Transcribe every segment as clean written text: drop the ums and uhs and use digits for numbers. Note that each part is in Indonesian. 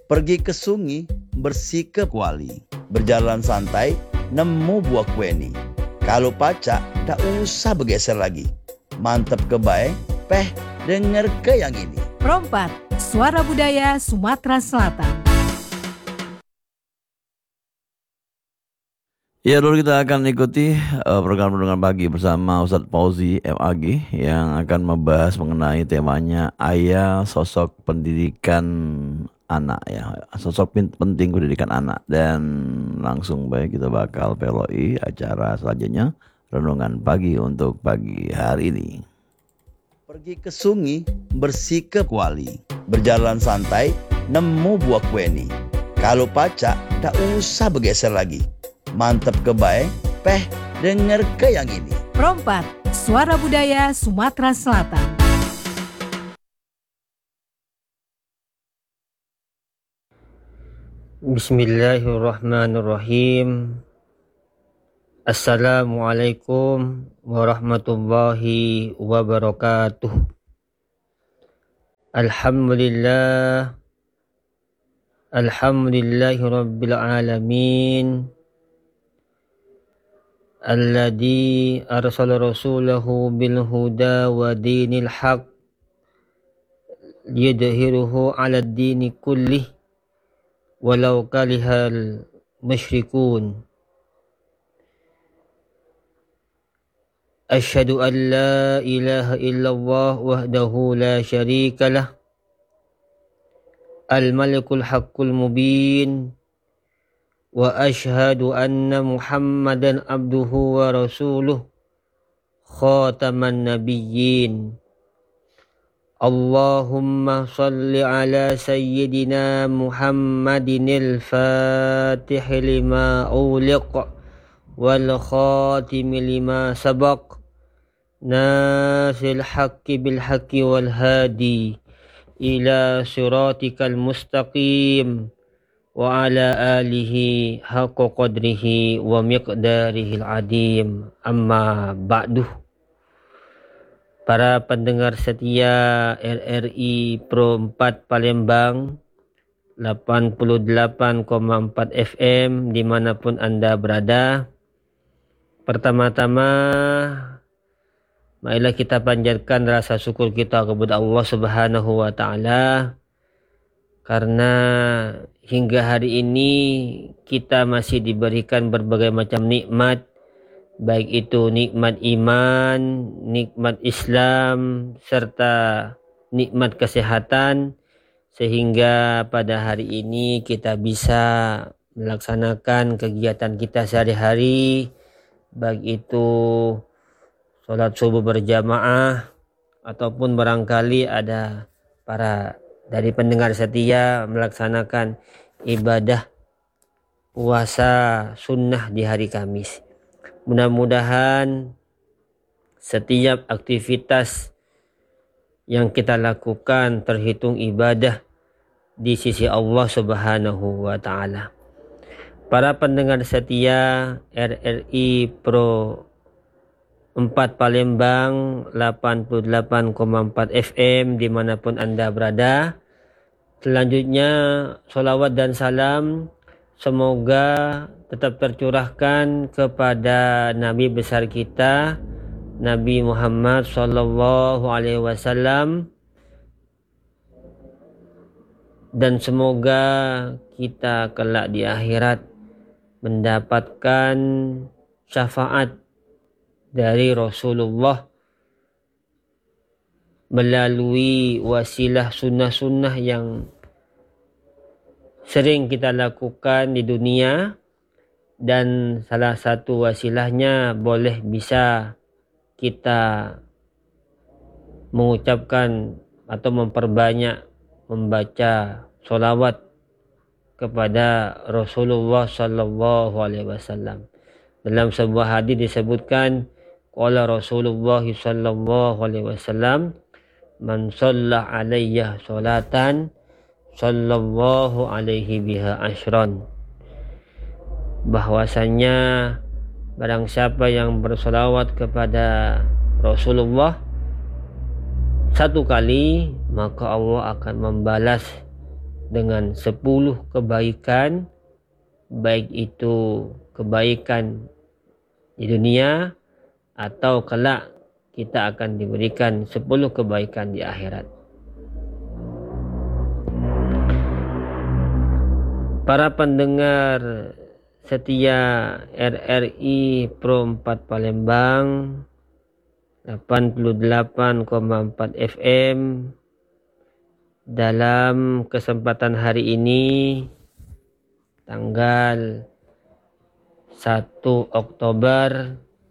Pergi ke sungai, bersih ke kuali. Berjalan santai, nemu buah kueni. Kalau pacak, tak usah bergeser lagi. Mantep ke bae, denger ke yang ini. Pro 4, Suara Budaya Sumatera Selatan. Ya, dulu kita akan ikuti program Renungan Pagi bersama Ustadz Fauzi MAG yang akan membahas mengenai temanya ayah sosok pendidikan anak ya, sosok penting pendidikan anak. Dan langsung baik kita bakal peloi acara selanjutnya Renungan Pagi untuk pagi hari ini. Pergi ke sungai, bersih ke kuali. Berjalan santai, nemu buah kueni. Kalau pacak, tak usah bergeser lagi. Mantep ke bae, denger ke yang ini. Pro 4, Suara Budaya Sumatera Selatan. Bismillahirrahmanirrahim. Assalamualaikum warahmatullahi wabarakatuh. Alhamdulillahi rabbil alamin. Alladzi arsala rasulahu bil huda wa dinil haq liyudhhiruhu 'alad dini kullih walau karihal musyrikun. Asyhadu an la ilaha illallah wahdahu la syarikalah al-malikul haqqul mubin. Wa ashhadu anna Muhammadan abduhu wa rasuluh khataman nabiyyin. Allahumma salli ala sayyidina Muhammadinil fatih lima uliq wal khatimi lima sabaq nasil haqqi bil haqqi wal hadi ila siratikal mustaqim wa ala alihi haqqa qadrihi wa miqdarihil adim. Amma ba'du. Para pendengar setia RRI Pro 4 Palembang 88,4 FM dimanapun Anda berada. Pertama-tama marilah kita panjatkan rasa syukur kita kepada Allah Subhanahu wa Ta'ala, karena hingga hari ini kita masih diberikan berbagai macam nikmat, baik itu nikmat iman, nikmat Islam, serta nikmat kesehatan, sehingga pada hari ini kita bisa melaksanakan kegiatan kita sehari-hari, baik itu sholat subuh berjamaah ataupun barangkali ada para dari pendengar setia melaksanakan ibadah puasa sunnah di hari Kamis. Mudah-mudahan setiap aktivitas yang kita lakukan terhitung ibadah di sisi Allah Subhanahu wa Ta'ala. Para pendengar setia RRI Pro 4 Palembang 88,4 FM dimanapun Anda berada. Selanjutnya sholawat dan salam semoga tetap tercurahkan kepada Nabi besar kita, Nabi Muhammad Sallallahu Alaihi Wasallam, dan semoga kita kelak di akhirat mendapatkan syafaat dari Rasulullah melalui wasilah sunnah-sunnah yang sering kita lakukan di dunia, dan salah satu wasilahnya boleh bisa kita mengucapkan atau memperbanyak membaca sholawat kepada Rasulullah Sallallahu Alaihi Wasallam. Dalam sebuah hadis disebutkan, qala Rasulullah Sallallahu Alaihi Wasallam, man shalla alayya sholatan sallallahu alaihi biha ashran. Bahwasanya barang siapa yang bersolawat kepada Rasulullah satu kali, maka Allah akan membalas dengan 10 kebaikan, baik itu kebaikan di dunia atau kelak kita akan diberikan 10 kebaikan di akhirat. Para pendengar setia RRI Pro 4 Palembang 88,4 FM, dalam kesempatan hari ini tanggal 1 Oktober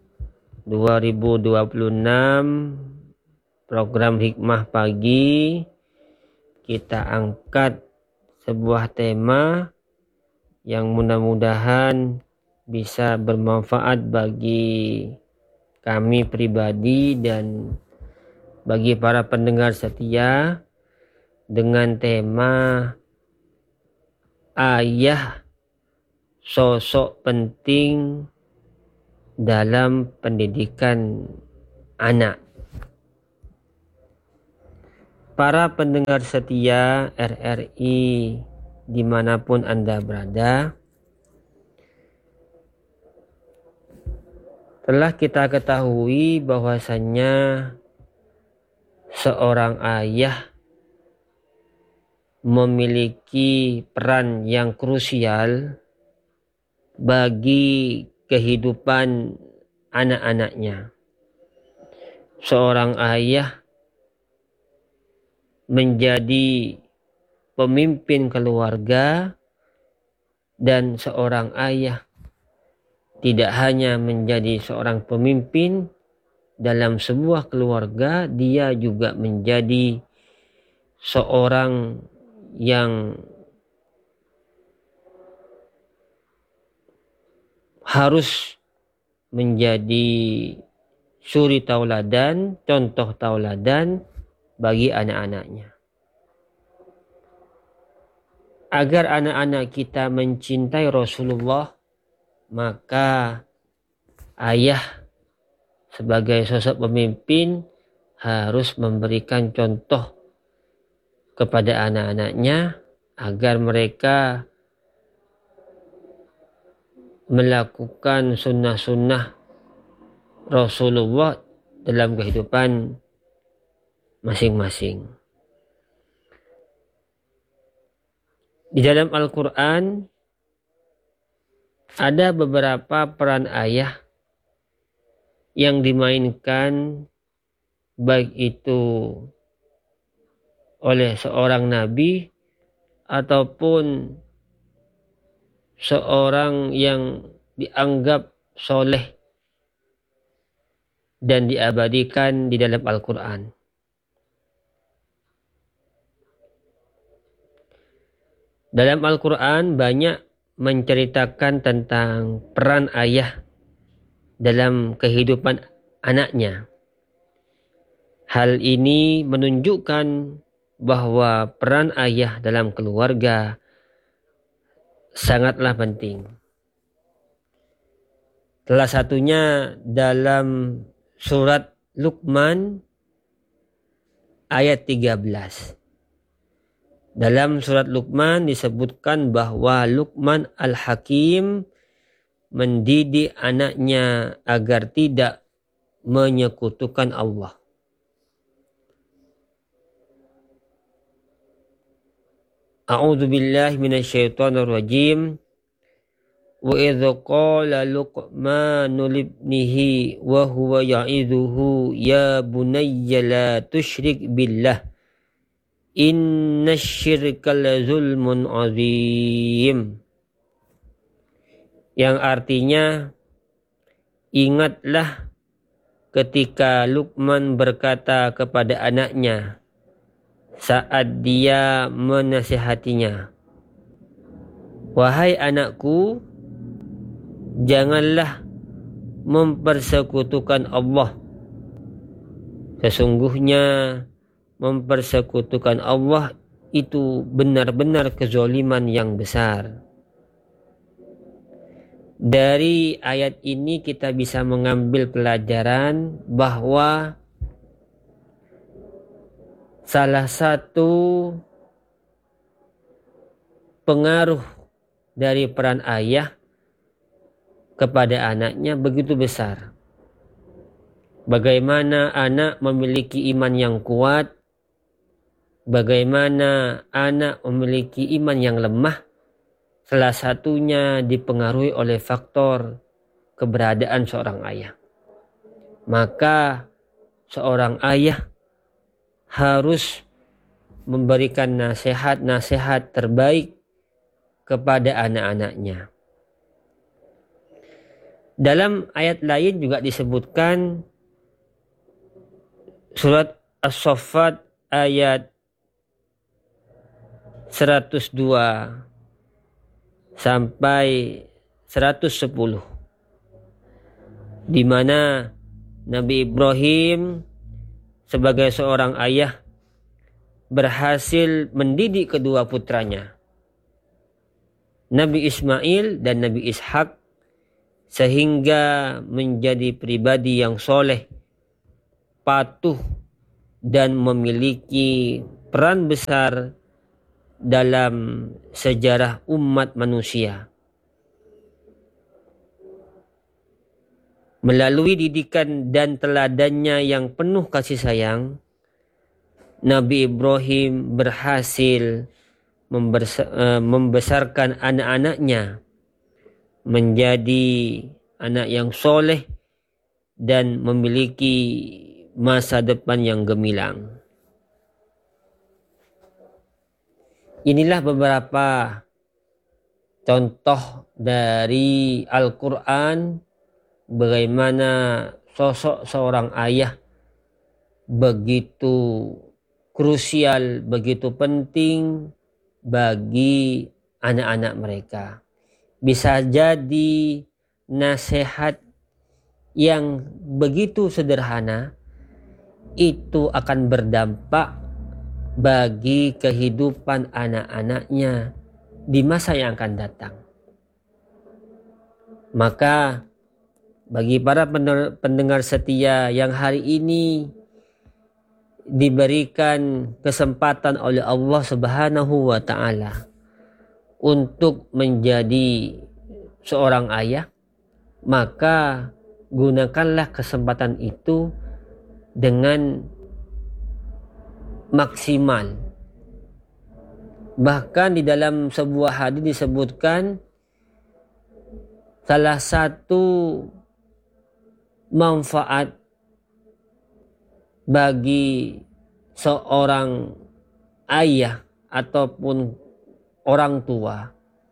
2026, program Hikmah Pagi kita angkat sebuah tema yang mudah-mudahan bisa bermanfaat bagi kami pribadi dan bagi para pendengar setia, dengan tema ayah sosok penting dalam pendidikan anak. Para pendengar setia RRI dimanapun Anda berada, telah kita ketahui bahwasannya seorang ayah memiliki peran yang krusial bagi kehidupan anak-anaknya. Seorang ayah menjadi pemimpin keluarga, dan seorang ayah tidak hanya menjadi seorang pemimpin dalam sebuah keluarga, dia juga menjadi seorang yang harus menjadi suri tauladan, contoh tauladan bagi anak-anaknya. Agar anak-anak kita mencintai Rasulullah, maka ayah sebagai sosok pemimpin harus memberikan contoh kepada anak-anaknya agar mereka melakukan sunnah-sunnah Rasulullah dalam kehidupan masing-masing. Di dalam Al-Quran ada beberapa peran ayah yang dimainkan, baik itu oleh seorang nabi ataupun seorang yang dianggap soleh dan diabadikan di dalam Al-Quran. Dalam Al-Quran banyak menceritakan tentang peran ayah dalam kehidupan anaknya. Hal ini menunjukkan bahwa peran ayah dalam keluarga sangatlah penting. Salah satunya dalam surat Luqman ayat 13. Dalam surat Luqman disebutkan bahwa Luqman Al-Hakim mendidik anaknya agar tidak menyekutukan Allah. A'udzu billahi minasyaitonir rajim. Wa idz qala Luqmanu libnihi wa huwa ya'idhuhu ya bunayya la tusyrik billah innasyirka lazulmun azim. Yang artinya, ingatlah ketika Luqman berkata kepada anaknya saat dia menasihatinya, "Wahai anakku, janganlah mempersekutukan Allah. Sesungguhnya mempersekutukan Allah itu benar-benar kezaliman yang besar." Dari ayat ini kita bisa mengambil pelajaran bahwa salah satu pengaruh dari peran ayah kepada anaknya begitu besar. Bagaimana anak memiliki iman yang kuat, bagaimana anak memiliki iman yang lemah, salah satunya dipengaruhi oleh faktor keberadaan seorang ayah. Maka seorang ayah harus memberikan nasihat-nasihat terbaik kepada anak-anaknya. Dalam ayat lain juga disebutkan, surat As-Saffat ayat 102 sampai 110, di mana Nabi Ibrahim sebagai seorang ayah berhasil mendidik kedua putranya, Nabi Ismail dan Nabi Ishak, sehingga menjadi pribadi yang soleh, patuh, dan memiliki peran besar dalam sejarah umat manusia. Melalui didikan dan teladannya yang penuh kasih sayang, Nabi Ibrahim berhasil membesarkan anak-anaknya menjadi anak yang soleh dan memiliki masa depan yang gemilang. Inilah beberapa contoh dari Al-Quran bagaimana sosok seorang ayah begitu krusial, begitu penting bagi anak-anak mereka. Bisa jadi nasihat yang begitu sederhana itu akan berdampak bagi kehidupan anak-anaknya di masa yang akan datang. Maka bagi para pendengar setia yang hari ini diberikan kesempatan oleh Allah Subhanahu wa Ta'ala untuk menjadi seorang ayah, maka gunakanlah kesempatan itu dengan maksimal. Bahkan di dalam sebuah hadis disebutkan salah satu manfaat bagi seorang ayah ataupun orang tua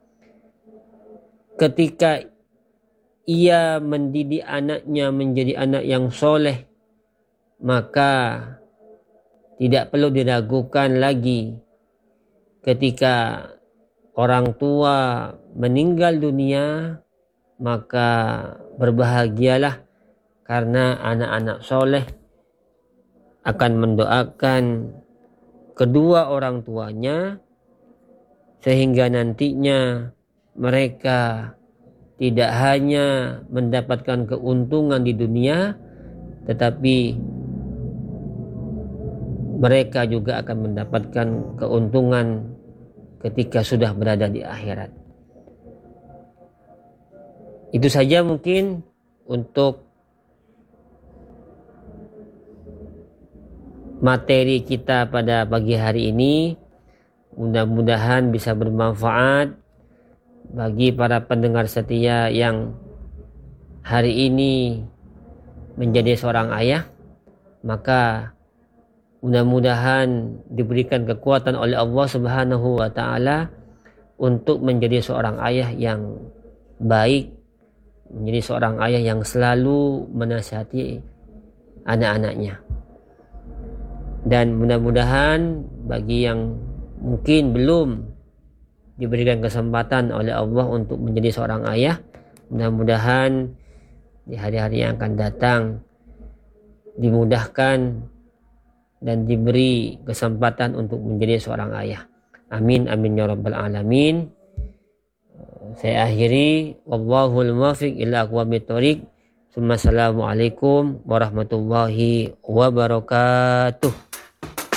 ketika ia mendidik anaknya menjadi anak yang soleh, maka tidak perlu diragukan lagi ketika orang tua meninggal dunia, maka berbahagialah karena anak-anak soleh akan mendoakan kedua orang tuanya sehingga nantinya mereka tidak hanya mendapatkan keuntungan di dunia, tetapi mereka juga akan mendapatkan keuntungan ketika sudah berada di akhirat. Itu saja mungkin untuk materi kita pada pagi hari ini. Mudah-mudahan bisa bermanfaat bagi para pendengar setia yang hari ini menjadi seorang ayah. Maka mudah-mudahan diberikan kekuatan oleh Allah Subhanahu wa Ta'ala untuk menjadi seorang ayah yang baik, menjadi seorang ayah yang selalu menasihati anak-anaknya. Dan mudah-mudahan bagi yang mungkin belum diberikan kesempatan oleh Allah untuk menjadi seorang ayah, mudah-mudahan di hari-hari yang akan datang dimudahkan dan diberi kesempatan untuk menjadi seorang ayah. Amin amin ya rabbal alamin. Saya akhiri, wallahul muwaffiq ila aqwamit thoriq. Assalamualaikum warahmatullahi wabarakatuh.